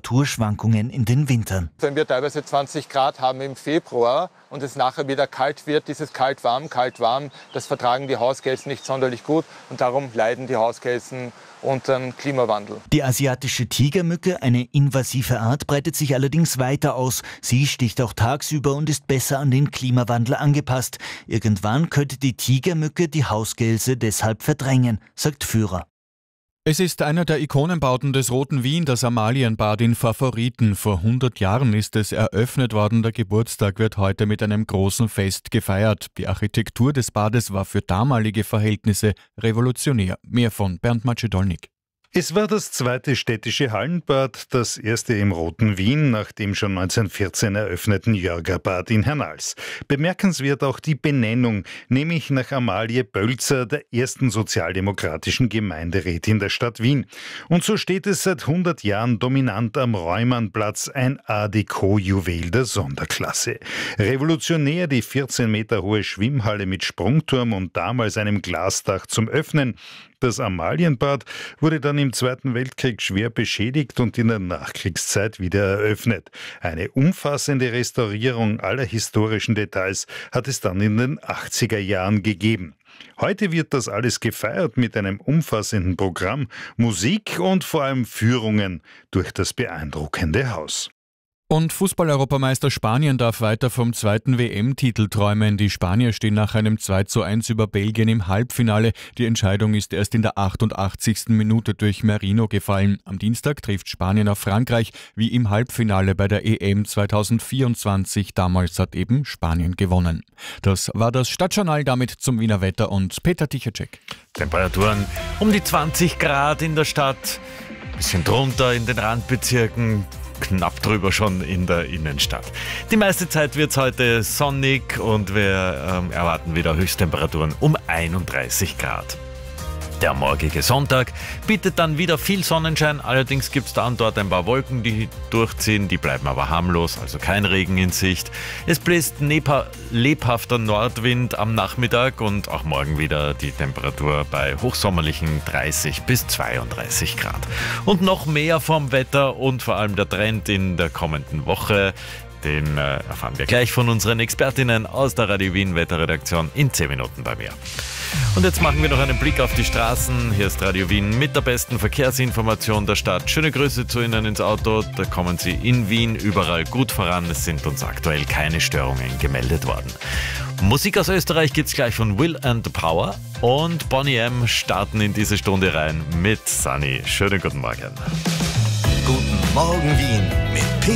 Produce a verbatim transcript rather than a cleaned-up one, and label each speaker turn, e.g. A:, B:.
A: Temperaturschwankungen in den Wintern.
B: Wenn wir teilweise zwanzig Grad haben im Februar und es nachher wieder kalt wird, dieses kalt-warm, kalt-warm, das vertragen die Hausgelsen nicht sonderlich gut und darum leiden die Hausgelsen unter dem Klimawandel.
A: Die asiatische Tigermücke, eine invasive Art, breitet sich allerdings weiter aus. Sie sticht auch tagsüber und ist besser an den Klimawandel angepasst. Irgendwann könnte die Tigermücke die Hausgelse deshalb verdrängen, sagt Führer.
C: Es ist einer der Ikonenbauten des Roten Wien, das Amalienbad in Favoriten. Vor hundert Jahren ist es eröffnet worden. Der Geburtstag wird heute mit einem großen Fest gefeiert. Die Architektur des Bades war für damalige Verhältnisse revolutionär. Mehr von Bernd Macedolnik.
D: Es war das zweite städtische Hallenbad, das erste im Roten Wien, nach dem schon neunzehnhundertvierzehn eröffneten Jörgerbad in Hernals. Bemerkenswert auch die Benennung, nämlich nach Amalie Bölzer, der ersten sozialdemokratischen Gemeinderätin der Stadt Wien. Und so steht es seit hundert Jahren dominant am Reumannplatz, ein Art Deco-Juwel der Sonderklasse. Revolutionär die vierzehn Meter hohe Schwimmhalle mit Sprungturm und damals einem Glasdach zum Öffnen. Das Amalienbad wurde dann im Zweiten Weltkrieg schwer beschädigt und in der Nachkriegszeit wieder eröffnet. Eine umfassende Restaurierung aller historischen Details hat es dann in den achtziger Jahren gegeben. Heute wird das alles gefeiert mit einem umfassenden Programm, Musik und vor allem Führungen durch das beeindruckende Haus.
C: Und Fußball-Europameister Spanien darf weiter vom zweiten W M-Titel träumen. Die Spanier stehen nach einem zwei zu eins über Belgien im Halbfinale. Die Entscheidung ist erst in der achtundachtzigsten Minute durch Merino gefallen. Am Dienstag trifft Spanien auf Frankreich, wie im Halbfinale bei der E M zweitausendvierundzwanzig. Damals hat eben Spanien gewonnen. Das war das Stadtjournal, damit zum Wiener Wetter und Peter Tichacek.
E: Temperaturen um die zwanzig Grad in der Stadt, bisschen drunter in den Randbezirken, knapp drüber schon in der Innenstadt. Die meiste Zeit wird es heute sonnig und wir ähm, erwarten wieder Höchsttemperaturen um einunddreißig Grad. Der morgige Sonntag bietet dann wieder viel Sonnenschein, allerdings gibt es da und dort ein paar Wolken, die durchziehen, die bleiben aber harmlos, also kein Regen in Sicht. Es bläst lebhafter Nordwind am Nachmittag und auch morgen wieder die Temperatur bei hochsommerlichen dreißig bis zweiunddreißig Grad. Und noch mehr vom Wetter und vor allem der Trend in der kommenden Woche, den äh, erfahren wir gleich von unseren Expertinnen aus der Radio Wien Wetterredaktion in zehn Minuten bei mir. Und jetzt machen wir noch einen Blick auf die Straßen. Hier ist Radio Wien mit der besten Verkehrsinformation der Stadt. Schöne Grüße zu Ihnen ins Auto. Da kommen Sie in Wien überall gut voran. Es sind uns aktuell keine Störungen gemeldet worden. Musik aus Österreich gibt's gleich von Will and the Power. Und Boney M. starten in diese Stunde rein mit Sunny. Schönen guten Morgen.
F: Guten Morgen Wien mit P